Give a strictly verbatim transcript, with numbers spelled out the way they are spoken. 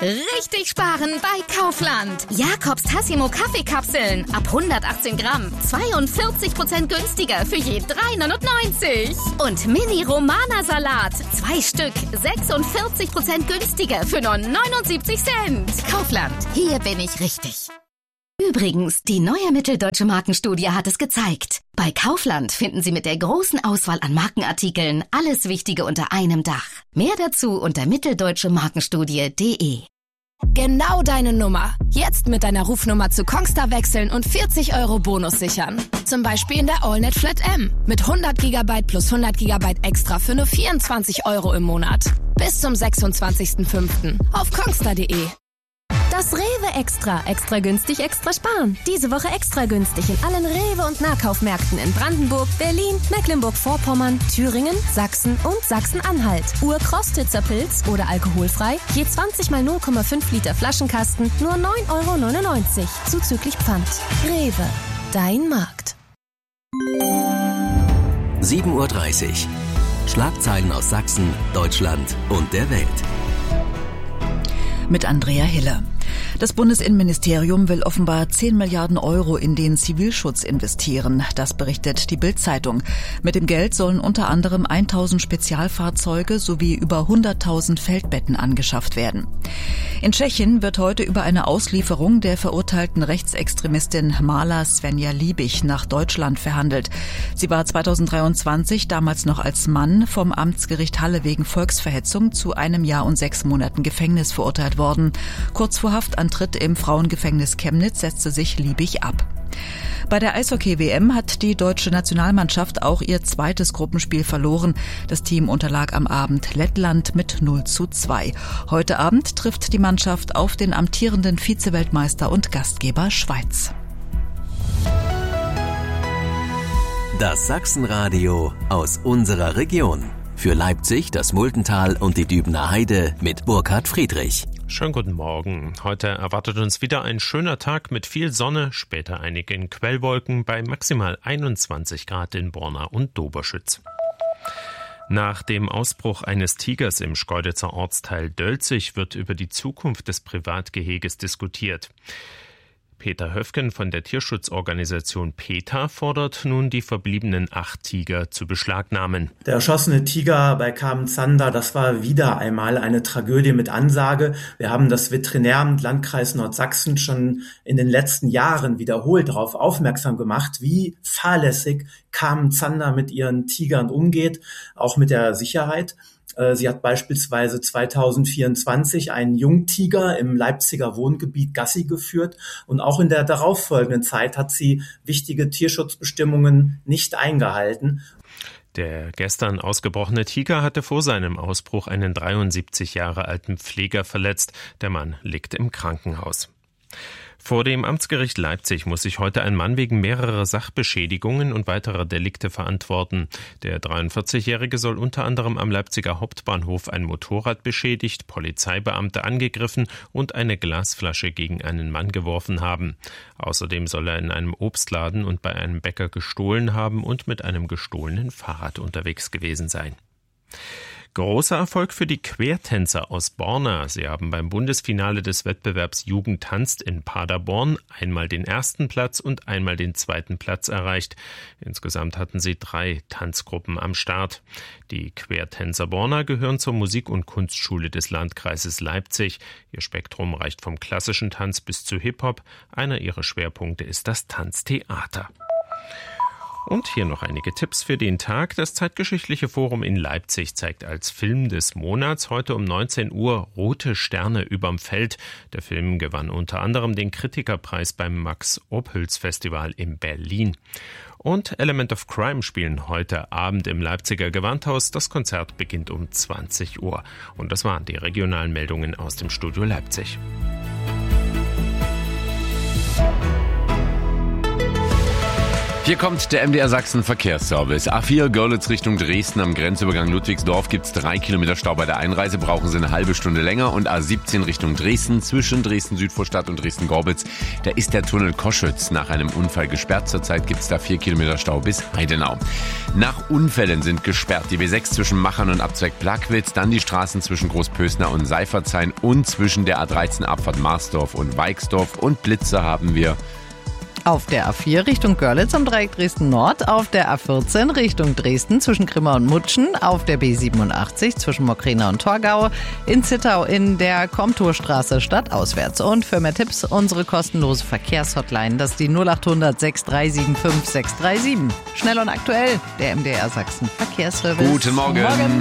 Richtig sparen bei Kaufland. Jakobs Tassimo Kaffeekapseln ab hundertachtzehn Gramm. zweiundvierzig Prozent günstiger für je drei neunundneunzig. Und Mini Romana Salat. Zwei Stück. sechsundvierzig Prozent günstiger für nur neunundsiebzig Cent. Kaufland. Hier bin ich richtig. Übrigens, die neue Mitteldeutsche Markenstudie hat es gezeigt. Bei Kaufland finden Sie mit der großen Auswahl an Markenartikeln alles Wichtige unter einem Dach. Mehr dazu unter mitteldeutsche markenstudie punkt de. Genau deine Nummer. Jetzt mit deiner Rufnummer zu Kongstar wechseln und vierzig Euro Bonus sichern. Zum Beispiel in der AllNet Flat M. Mit hundert Gigabyte plus hundert Gigabyte extra für nur vierundzwanzig Euro im Monat. Bis zum sechsundzwanzigsten fünften auf kongstar punkt de. Das Rewe Extra. Extra günstig, extra sparen. Diese Woche extra günstig in allen Rewe- und Nahkaufmärkten in Brandenburg, Berlin, Mecklenburg-Vorpommern, Thüringen, Sachsen und Sachsen-Anhalt. Ur-Krostitzer Pilz oder alkoholfrei. Je zwanzig mal null Komma fünf Liter Flaschenkasten. Nur neun Euro neunundneunzig. Zuzüglich Pfand. Rewe. Dein Markt. sieben Uhr dreißig. Schlagzeilen aus Sachsen, Deutschland und der Welt. Mit Andrea Hiller. Das Bundesinnenministerium will offenbar zehn Milliarden Euro in den Zivilschutz investieren. Das berichtet die Bild-Zeitung. Mit dem Geld sollen unter anderem tausend Spezialfahrzeuge sowie über hunderttausend Feldbetten angeschafft werden. In Tschechien wird heute über eine Auslieferung der verurteilten Rechtsextremistin Marla Svenja Liebig nach Deutschland verhandelt. Sie war zweitausenddreiundzwanzig, damals noch als Mann, vom Amtsgericht Halle wegen Volksverhetzung zu einem Jahr und sechs Monaten Gefängnis verurteilt worden. Kurz vor Haftantritt im Frauengefängnis Chemnitz setzte sich Liebig ab. Bei der Eishockey-W M hat die deutsche Nationalmannschaft auch ihr zweites Gruppenspiel verloren. Das Team unterlag am Abend Lettland mit null zu zwei. Heute Abend trifft die Mannschaft auf den amtierenden Vize-Weltmeister und Gastgeber Schweiz. Das Sachsenradio aus unserer Region. Für Leipzig, das Muldental und die Dübener Heide mit Burkhard Friedrich. Schönen guten Morgen. Heute erwartet uns wieder ein schöner Tag mit viel Sonne, später einige Quellwolken bei maximal einundzwanzig Grad in Borna und Doberschütz. Nach dem Ausbruch eines Tigers im Schkeuditzer Ortsteil Dölzig wird über die Zukunft des Privatgeheges diskutiert. Peter Höfgen von der Tierschutzorganisation PETA fordert nun, die verbliebenen acht Tiger zu beschlagnahmen. Der erschossene Tiger bei Kamen-Zander, das war wieder einmal eine Tragödie mit Ansage. Wir haben das Veterinäramt Landkreis Nordsachsen schon in den letzten Jahren wiederholt darauf aufmerksam gemacht, wie fahrlässig Kamen-Zander mit ihren Tigern umgeht, auch mit der Sicherheit. Sie hat beispielsweise zweitausendvierundzwanzig einen Jungtiger im Leipziger Wohngebiet Gassi geführt und auch in der darauffolgenden Zeit hat sie wichtige Tierschutzbestimmungen nicht eingehalten. Der gestern ausgebrochene Tiger hatte vor seinem Ausbruch einen dreiundsiebzig Jahre alten Pfleger verletzt. Der Mann liegt im Krankenhaus. Vor dem Amtsgericht Leipzig muss sich heute ein Mann wegen mehrerer Sachbeschädigungen und weiterer Delikte verantworten. Der dreiundvierzigjährige soll unter anderem am Leipziger Hauptbahnhof ein Motorrad beschädigt, Polizeibeamte angegriffen und eine Glasflasche gegen einen Mann geworfen haben. Außerdem soll er in einem Obstladen und bei einem Bäcker gestohlen haben und mit einem gestohlenen Fahrrad unterwegs gewesen sein. Großer Erfolg für die Quertänzer aus Borna. Sie haben beim Bundesfinale des Wettbewerbs Jugend tanzt in Paderborn einmal den ersten Platz und einmal den zweiten Platz erreicht. Insgesamt hatten sie drei Tanzgruppen am Start. Die Quertänzer Borna gehören zur Musik- und Kunstschule des Landkreises Leipzig. Ihr Spektrum reicht vom klassischen Tanz bis zu Hip-Hop. Einer ihrer Schwerpunkte ist das Tanztheater. Und hier noch einige Tipps für den Tag. Das Zeitgeschichtliche Forum in Leipzig zeigt als Film des Monats heute um neunzehn Uhr Rote Sterne überm Feld. Der Film gewann unter anderem den Kritikerpreis beim Max-Ophüls-Festival in Berlin. Und Element of Crime spielen heute Abend im Leipziger Gewandhaus. Das Konzert beginnt um zwanzig Uhr. Und das waren die regionalen Meldungen aus dem Studio Leipzig. Hier kommt der M D R Sachsen Verkehrsservice. A vier Görlitz Richtung Dresden am Grenzübergang Ludwigsdorf gibt's drei Kilometer Stau bei der Einreise, brauchen Sie eine halbe Stunde länger. Und A siebzehn Richtung Dresden zwischen Dresden-Südvorstadt und Dresden-Gorbitz, da ist der Tunnel Koschütz nach einem Unfall gesperrt. Zurzeit gibt's da vier Kilometer Stau bis Heidenau. Nach Unfällen sind gesperrt die B sechs zwischen Machern und Abzweig Plagwitz, dann die Straßen zwischen Großpösner und Seifertshain und zwischen der A dreizehn Abfahrt Marsdorf und Weixdorf. Und Blitze haben wir auf der A vier Richtung Görlitz am Dreieck Dresden Nord, auf der A vierzehn Richtung Dresden zwischen Grimma und Mutschen, auf der B siebenundachtzig zwischen Mokrena und Torgau, in Zittau in der Komturstraße stadtauswärts. Und für mehr Tipps unsere kostenlose Verkehrshotline, das ist die null acht hundert sechs drei sieben fünf sechs drei sieben. Schnell und aktuell, der M D R Sachsen Verkehrsservice. Guten Morgen. Morgen.